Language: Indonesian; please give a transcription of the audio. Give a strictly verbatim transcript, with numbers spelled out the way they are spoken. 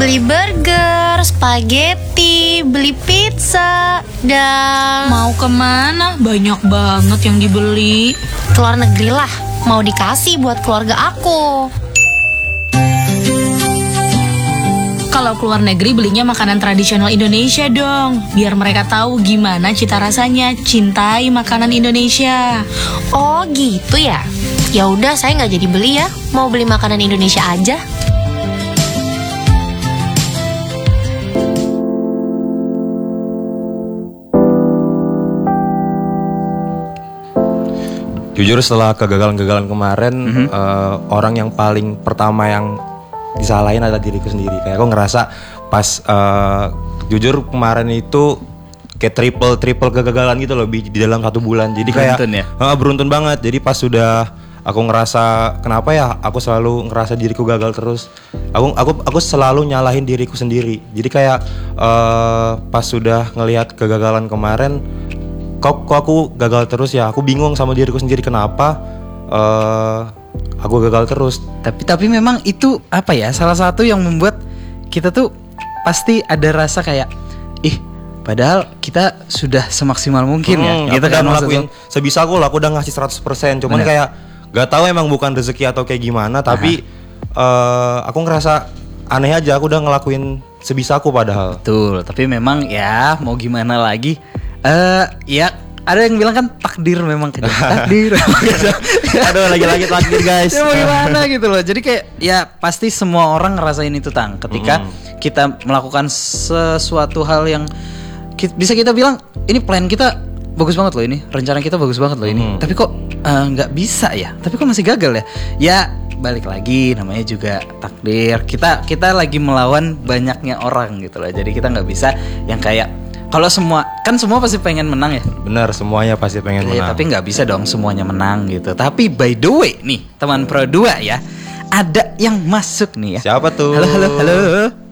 beli burger, spaghetti, beli pizza, dan Mau kemana? Banyak banget yang dibeli. keluar negeri lah. Mau dikasih buat keluarga aku. Kalau keluar negeri belinya makanan tradisional Indonesia dong, biar mereka tahu gimana cita rasanya cintai makanan Indonesia. Oh gitu ya. Ya udah, saya nggak jadi beli ya. Mau beli makanan Indonesia aja. Jujur setelah kegagalan-kegagalan kemarin, mm-hmm. uh, orang yang paling pertama yang disalahin adalah diriku sendiri. Kayak aku ngerasa pas uh, jujur kemarin itu kayak triple triple kegagalan gitu loh di dalam satu bulan. Jadi kayak beruntun ya? uh, beruntun banget. Jadi pas sudah aku ngerasa kenapa ya aku selalu ngerasa diriku gagal terus. Aku aku aku selalu nyalahin diriku sendiri. Jadi kayak uh, pas sudah ngelihat kegagalan kemarin, kok kok aku gagal terus ya. Aku bingung sama diriku sendiri kenapa uh, aku gagal terus. Tapi tapi memang itu apa ya, salah satu yang membuat kita tuh pasti ada rasa kayak ih padahal kita sudah semaksimal mungkin hmm, ya. Gitu aku kan udah ngelakuin maksudnya. sebisa aku lah, aku udah ngasih seratus persen. Cuman Bener. kayak gak tahu emang bukan rezeki atau kayak gimana, tapi uh, aku ngerasa aneh aja, aku udah ngelakuin sebisaku padahal. Betul, tapi memang ya mau gimana lagi. Eh uh, ya ada yang bilang kan takdir memang kejadian takdir. Aduh, lagi-lagi takdir guys. Ya mau gimana gitu loh. Jadi kayak ya pasti semua orang ngerasain itu Tang. Ketika mm. kita melakukan sesuatu hal yang ki- bisa kita bilang ini plan kita bagus banget loh ini, rencana kita bagus banget loh ini. Mm. Tapi kok nggak uh, bisa ya? Tapi kok masih gagal ya? Ya balik lagi namanya juga takdir. Kita kita lagi melawan banyaknya orang gitu loh. Jadi kita nggak bisa yang kayak kalau semua kan semua pasti pengen menang ya. Benar, semuanya pasti pengen ya, menang. Tapi nggak bisa dong semuanya menang gitu. Tapi by the way nih teman Pro dua ya, ada yang masuk nih ya. Siapa tuh? Halo halo halo.